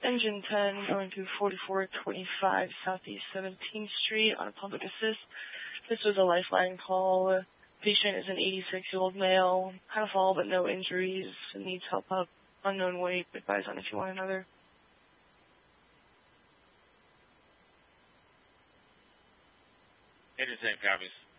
engine 10 going to 4425 Southeast 17th Street on a public assist. This was a lifeline call. Patient is an 86-year-old male, had a fall but no injuries, needs help up, unknown weight, advise on if you want another. Engine 10 copies.